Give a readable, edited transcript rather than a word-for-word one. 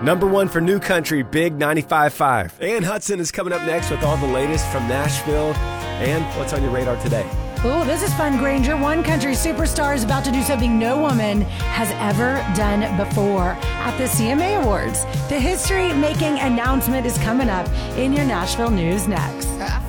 Number one for New Country, Big 95.5. Ann Hudson is coming up next with all the latest from Nashville. And what's on your radar today? Oh, this is fun, Granger. One country superstar is about to do something no woman has ever done before at the CMA Awards. The history-making announcement is coming up in your Nashville news next.